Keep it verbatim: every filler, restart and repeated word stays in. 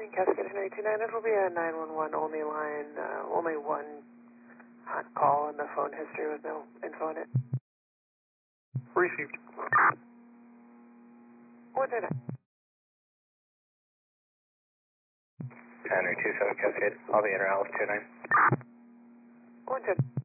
morning, Cascade nine two nine. It will be a nine one one only line, uh, only one hot call in the phone history with no info in it. Received. What did I? Tanner two seven Cascade, I'll be inter Alice two nine. What did